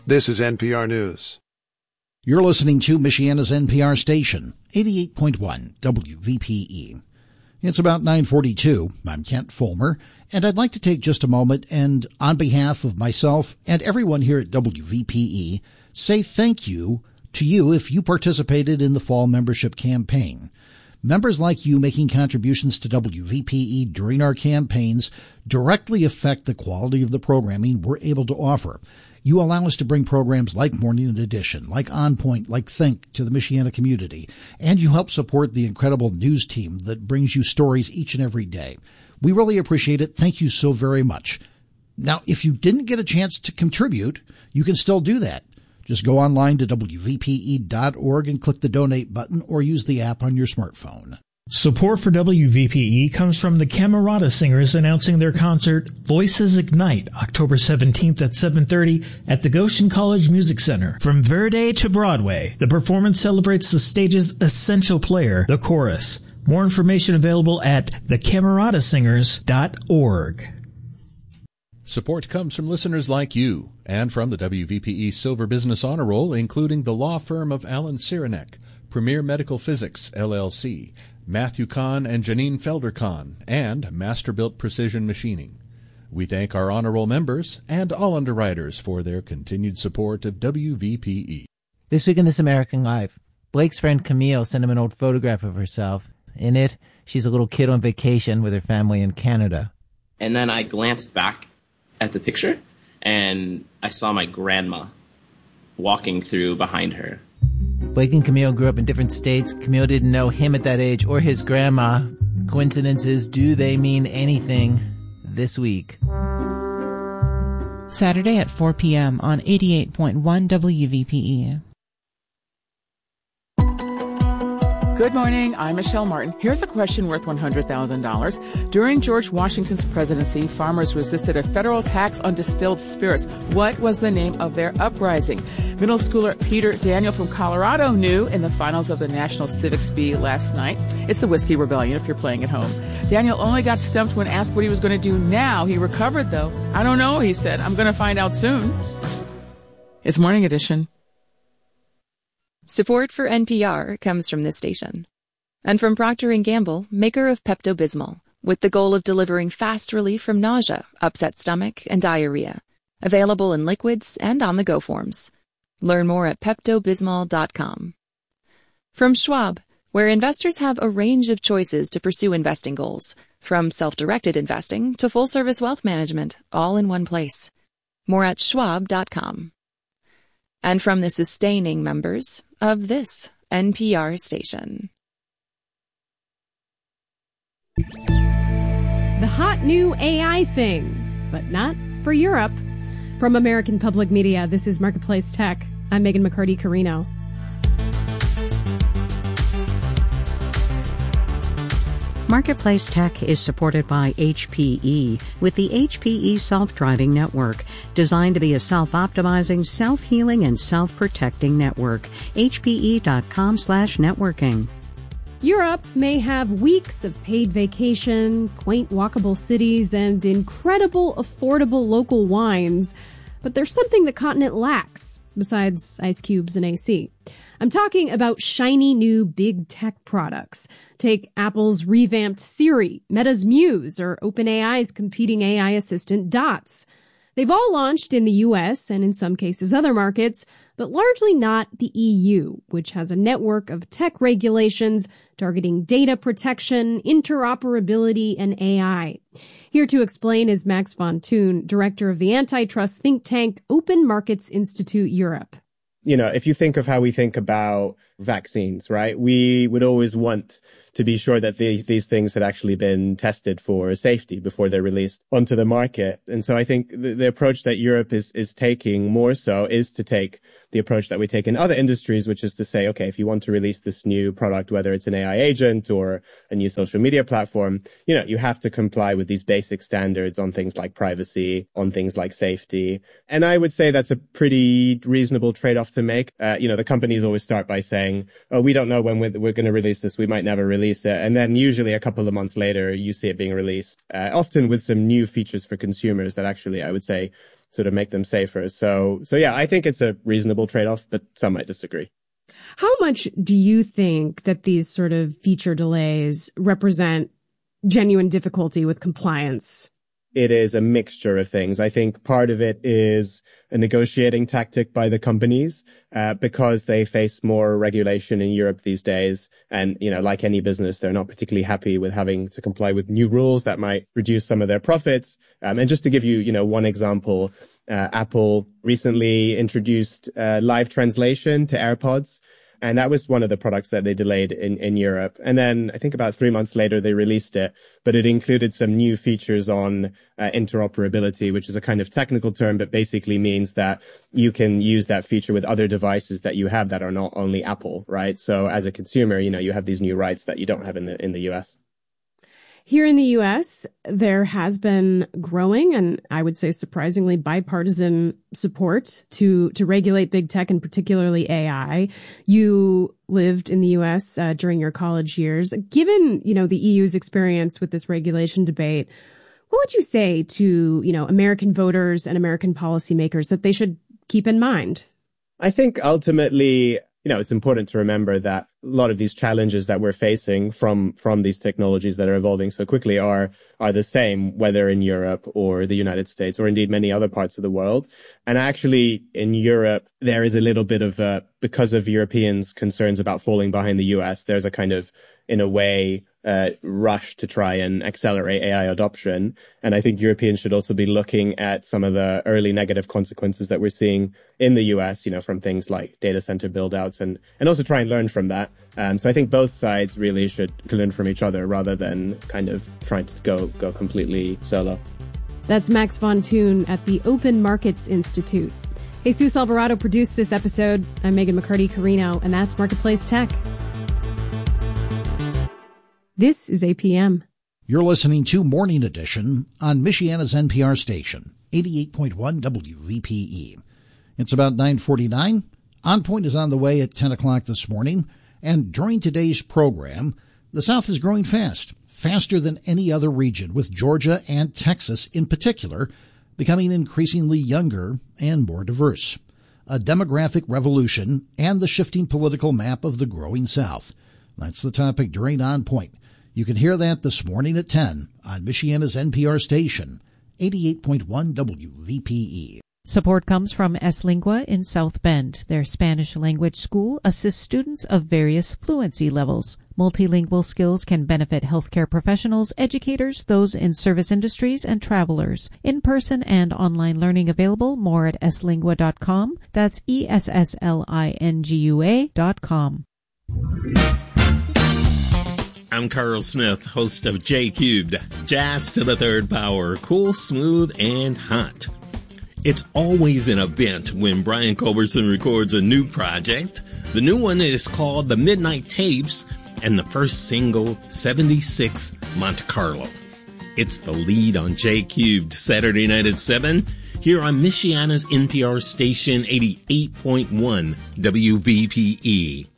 This is NPR News. You're listening to Michiana's NPR station, 88.1 WVPE. It's about 9:42. I'm Kent Fulmer, and I'd like to take just a moment and, on behalf of myself and everyone here at WVPE, say thank you to you if you participated in the fall membership campaign. Members like you making contributions to WVPE during our campaigns directly affect the quality of the programming we're able to offer. You allow us to bring programs like Morning Edition, like On Point, like Think to the Michiana community, and you help support the incredible news team that brings you stories each and every day. We really appreciate it. Thank you so very much. Now, if you didn't get a chance to contribute, you can still do that. Just go online to WVPE.org and click the donate button or use the app on your smartphone. Support for WVPE comes from the Camerata Singers announcing their concert Voices Ignite, October 17th at 7:30 at the Goshen College Music Center. From Verde to Broadway, the performance celebrates the stage's essential player, the chorus. More information available at thecamerataSingers.org. Support comes from listeners like you and from the WVPE Silver Business Honor Roll, including the law firm of Alan Cyranek, Premier Medical Physics, LLC, Matthew Kahn and Janine Felder-Kahn, and Masterbuilt Precision Machining. We thank our honor roll members and all underwriters for their continued support of WVPE. This week in This American Life, Blake's friend Camille sent him an old photograph of herself. In it, she's a little kid on vacation with her family in Canada. And then I glanced back at the picture, and I saw my grandma walking through behind her. Blake and Camille grew up in different states. Camille didn't know him at that age or his grandma. Coincidences, do they mean anything? This week. Saturday at 4 p.m. on 88.1 WVPE. Good morning, I'm Michelle Martin. Here's a question worth $100,000. During George Washington's presidency, farmers resisted a federal tax on distilled spirits. What was the name of their uprising? Middle schooler Peter Daniel from Colorado knew in the finals of the National Civics Bee last night. It's the Whiskey Rebellion if you're playing at home. Daniel only got stumped when asked what he was going to do now. He recovered, though. I don't know, he said. I'm going to find out soon. It's Morning Edition. Support for NPR comes from this station. And from Procter & Gamble, maker of Pepto-Bismol, with the goal of delivering fast relief from nausea, upset stomach, and diarrhea. Available in liquids and on-the-go forms. Learn more at PeptoBismol.com. From Schwab, where investors have a range of choices to pursue investing goals, from self-directed investing to full-service wealth management, all in one place. More at Schwab.com. And from the sustaining members of this NPR station. The hot new AI thing, but not for Europe. From American Public Media, this is Marketplace Tech. I'm Megan McCarty-Carino. Marketplace Tech is supported by HPE with the HPE Self-Driving Network, designed to be a self-optimizing, self-healing, and self-protecting network. HPE.com/networking. Europe may have weeks of paid vacation, quaint walkable cities, and incredible affordable local wines, but there's something the continent lacks, besides ice cubes and AC. I'm talking about shiny new big tech products. Take Apple's revamped Siri, Meta's Muse, or OpenAI's competing AI assistant Dots. They've all launched in the US and in some cases other markets, but largely not the EU, which has a network of tech regulations targeting data protection, interoperability, and AI. Here to explain is Max von Thun, director of the antitrust think tank Open Markets Institute Europe. You know, if you think of how we think about vaccines, right, we would always want to be sure that these things had actually been tested for safety before they're released onto the market. And so I think the approach that Europe is taking more so is to take the approach that we take in other industries, which is to say, okay, if you want to release this new product, whether it's an AI agent or a new social media platform, you know, you have to comply with these basic standards on things like privacy, on things like safety. And I would say that's a pretty reasonable trade-off to make. You know, the companies always start by saying, oh, we don't know when we're going to release this. We might never release it. And then usually a couple of months later, you see it being released, often with some new features for consumers that actually, I would say, sort of make them safer. So yeah, I think it's a reasonable trade-off, but some might disagree. How much do you think that these sort of feature delays represent genuine difficulty with compliance? It is a mixture of things. I think part of it is a negotiating tactic by the companies, because they face more regulation in Europe these days. And, like any business, they're not particularly happy with having to comply with new rules that might reduce some of their profits. And just to give you, one example, Apple recently introduced live translation to AirPods. And that was one of the products that they delayed in Europe. And then I think about 3 months later, they released it, but it included some new features on interoperability, which is a kind of technical term, but basically means that you can use that feature with other devices that you have that are not only Apple, right? So as a consumer, you have these new rights that you don't have in the US. Here in the U.S., there has been growing and I would say surprisingly bipartisan support to regulate big tech and particularly AI. You lived in the U.S. During your college years. Given, the EU's experience with this regulation debate, what would you say to, American voters and American policymakers that they should keep in mind? I think ultimately, it's important to remember that a lot of these challenges that we're facing from these technologies that are evolving so quickly are the same, whether in Europe or the United States or indeed many other parts of the world. And actually in Europe, there is a little bit of because of Europeans' concerns about falling behind the US, there's a kind of, in a way, rush to try and accelerate AI adoption. And I think Europeans should also be looking at some of the early negative consequences that we're seeing in the US, from things like data center build-outs and also try and learn from that. So I think both sides really should learn from each other rather than kind of trying to go completely solo. That's Max von Thun at the Open Markets Institute. Jesus Alvarado produced this episode. I'm Megan McCarty-Carino, and that's Marketplace Tech. This is APM. You're listening to Morning Edition on Michiana's NPR station, 88.1 WVPE. It's about 9:49. On Point is on the way at 10 o'clock this morning. And during today's program, the South is growing fast, faster than any other region, with Georgia and Texas in particular becoming increasingly younger and more diverse. A demographic revolution and the shifting political map of the growing South. That's the topic during On Point. You can hear that this morning at 10 on Michiana's NPR station, 88.1 WVPE. Support comes from S Lingua in South Bend. Their Spanish language school assists students of various fluency levels. Multilingual skills can benefit healthcare professionals, educators, those in service industries, and travelers. In-person and online learning available. More at slingua.com. That's ESSLINGUA.com. I'm Carl Smith, host of J Cubed, Jazz to the Third Power, cool, smooth, and hot. It's always an event when Brian Culbertson records a new project. The new one is called The Midnight Tapes, and the first single, 76 Monte Carlo. It's the lead on J Cubed, Saturday night at 7, here on Michiana's NPR station, 88.1 WVPE.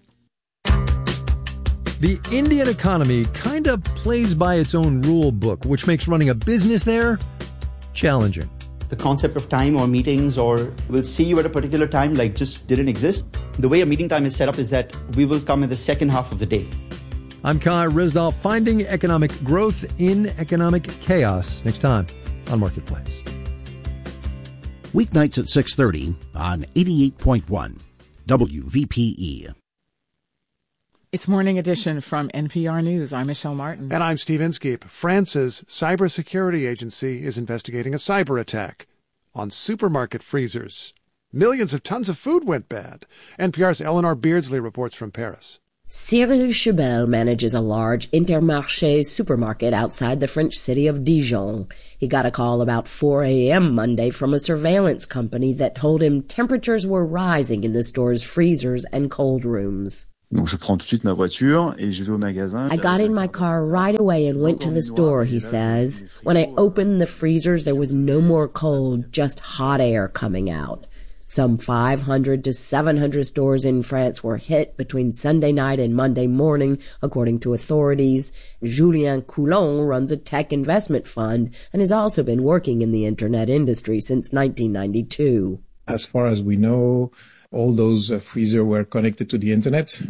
The Indian economy kind of plays by its own rule book, which makes running a business there challenging. The concept of time or meetings or we'll see you at a particular time just didn't exist. The way a meeting time is set up is that we will come in the second half of the day. I'm Kai Rizdal, finding economic growth in economic chaos. Next time on Marketplace. Weeknights at 6:30 on 88.1 WVPE. It's Morning Edition from NPR News. I'm Michelle Martin. And I'm Steve Inskeep. France's cybersecurity agency is investigating a cyber attack on supermarket freezers. Millions of tons of food went bad. NPR's Eleanor Beardsley reports from Paris. Cyril Chebel manages a large Intermarché supermarket outside the French city of Dijon. He got a call about 4 a.m. Monday from a surveillance company that told him temperatures were rising in the store's freezers and cold rooms. Donc je prends tout de suite ma voiture et je vais au magasin. I got in my car right away and went to the store, he says. When I opened the freezers, there was no more cold, just hot air coming out. Some 500 to 700 stores in France were hit between Sunday night and Monday morning, according to authorities. Julien Coulon runs a tech investment fund and has also been working in the internet industry since 1992. As far as we know, all those freezers were connected to the internet.